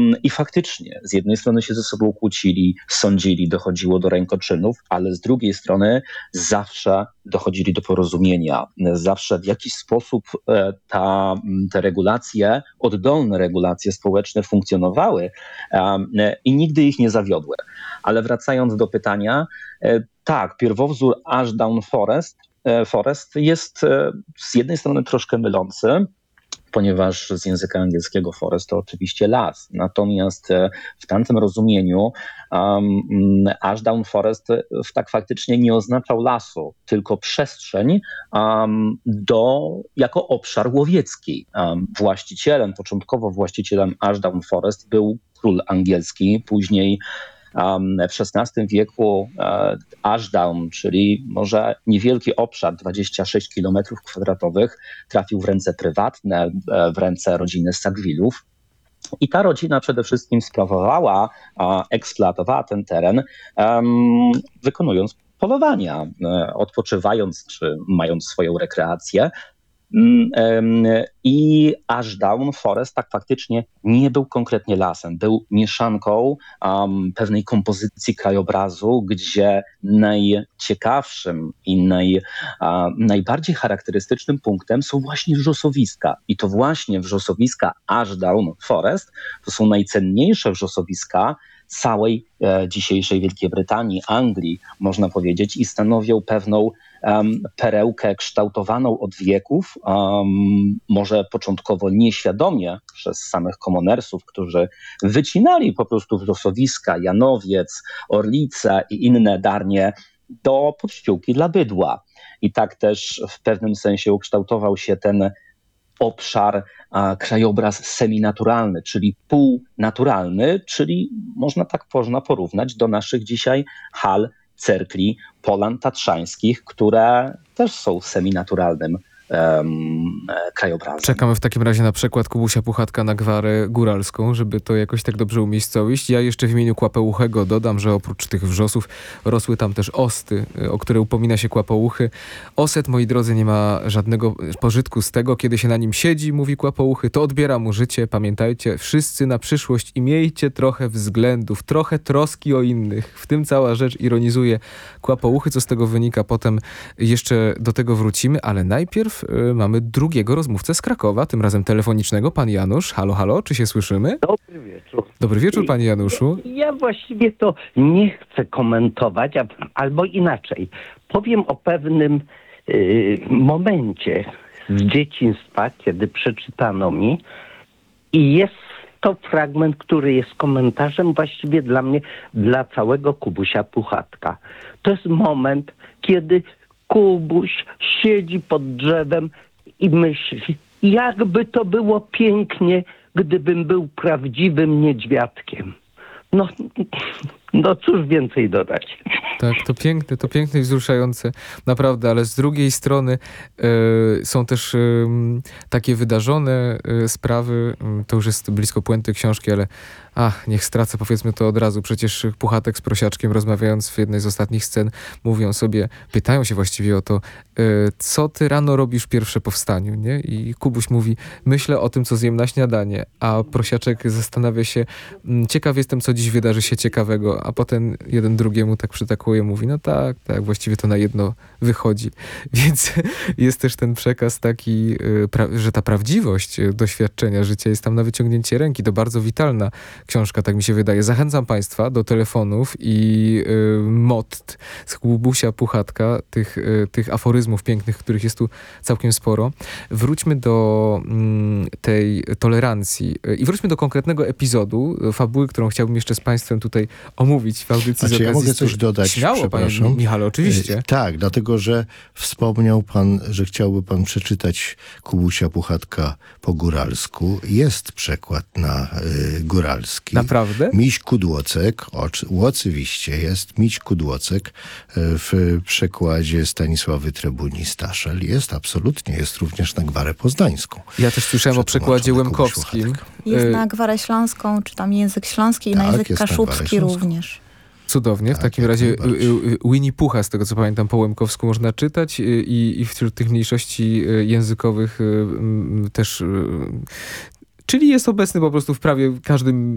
I faktycznie z jednej strony się ze sobą kłócili, sądzili, dochodziło do rękoczynów, ale z drugiej strony zawsze dochodzili do porozumienia. Zawsze w jakiś sposób te regulacje, oddolne regulacje społeczne funkcjonowały i nigdy ich nie zawiodły. Ale wracając do pytania, tak, pierwowzór Ashdown Forest jest z jednej strony troszkę mylący, ponieważ z języka angielskiego forest to oczywiście las. Natomiast w tamtym rozumieniu Ashdown Forest tak faktycznie nie oznaczał lasu, tylko przestrzeń jako obszar łowiecki. Początkowo właścicielem Ashdown Forest był król angielski, później w XVI wieku Ashdown, czyli może niewielki obszar, 26 km², trafił w ręce prywatne, w ręce rodziny Sackville'ów. I ta rodzina przede wszystkim eksploatowała ten teren, wykonując polowania, odpoczywając czy mając swoją rekreację. I Ashdown Forest tak faktycznie nie był konkretnie lasem, był mieszanką pewnej kompozycji krajobrazu, gdzie najciekawszym i najbardziej charakterystycznym punktem są właśnie wrzosowiska. I to właśnie wrzosowiska Ashdown Forest to są najcenniejsze wrzosowiska całej dzisiejszej Wielkiej Brytanii, Anglii, można powiedzieć, i stanowią pewną perełkę kształtowaną od wieków, może początkowo nieświadomie przez samych komonersów, którzy wycinali po prostu wrzosowiska, janowiec, orlice i inne darnie do podściółki dla bydła. I tak też w pewnym sensie ukształtował się ten obszar, krajobraz seminaturalny, czyli półnaturalny, czyli można porównać do naszych dzisiaj hal, cerkli, polan tatrzańskich, które też są seminaturalnym krajobrazem. Czekamy w takim razie na przykład Kubusia Puchatka na gwarę góralską, żeby to jakoś tak dobrze umiejscowić. Ja jeszcze w imieniu Kłapouchego dodam, że oprócz tych wrzosów rosły tam też osty, o które upomina się Kłapouchy. Oset, moi drodzy, nie ma żadnego pożytku z tego, kiedy się na nim siedzi, mówi Kłapouchy, to odbiera mu życie. Pamiętajcie, wszyscy na przyszłość i miejcie trochę względów, trochę troski o innych. W tym cała rzecz, ironizuje Kłapouchy. Co z tego wynika? Potem jeszcze do tego wrócimy, ale najpierw mamy drugiego rozmówcę z Krakowa, tym razem telefonicznego, pan Janusz. Halo, halo, czy się słyszymy? Dobry wieczór. Dobry wieczór, panie Januszu. Ja właściwie to nie chcę komentować, albo inaczej. Powiem o pewnym momencie z dzieciństwa, kiedy przeczytano mi i jest to fragment, który jest komentarzem właściwie dla mnie, dla całego Kubusia Puchatka. To jest moment, kiedy Kubuś siedzi pod drzewem i myśli, jakby to było pięknie, gdybym był prawdziwym niedźwiadkiem. No cóż więcej dodać. Tak, to piękne i wzruszające, naprawdę, ale z drugiej strony są też takie wydarzone sprawy, to już jest blisko puenty książki, ale niech stracę, powiedzmy to od razu. Przecież Puchatek z Prosiaczkiem, rozmawiając w jednej z ostatnich scen, pytają się właściwie o to, co ty rano robisz pierwsze po wstaniu, nie? I Kubuś mówi, myślę o tym, co zjem na śniadanie, a Prosiaczek zastanawia się, ciekaw jestem, co dziś wydarzy się ciekawego, a potem jeden drugiemu tak przytakuje, mówi, no tak, właściwie to na jedno wychodzi. Więc jest też ten przekaz taki, że ta prawdziwość doświadczenia życia jest tam na wyciągnięcie ręki. To bardzo witalna książka, tak mi się wydaje. Zachęcam państwa do telefonów i motto z Kubusia Puchatka, tych aforyzmów pięknych, których jest tu całkiem sporo. Wróćmy do tej tolerancji i wróćmy do konkretnego epizodu, fabuły, którą chciałbym jeszcze z państwem tutaj omówić w audycji z okazji. Ja mogę coś dodać, śmiało, przepraszam. Panie Michale, oczywiście. Tak, dlatego, że wspomniał pan, że chciałby pan przeczytać Kubusia Puchatka po góralsku. Jest przekład na góralski. Naprawdę? Miś Kudłocek, oczywiście jest Miś Kudłocek w przekładzie Stanisławy Trebuni-Staszel. Jest również na gwarę poznańską. Ja też słyszałem o przekładzie łemkowskim. Jest na gwarę śląską, czy tam język śląski i na język kaszubski również. Cudownie. W takim razie Winnie Pucha, z tego co pamiętam, po łemkowsku można czytać i wśród tych mniejszości językowych też, czyli jest obecny po prostu w prawie każdym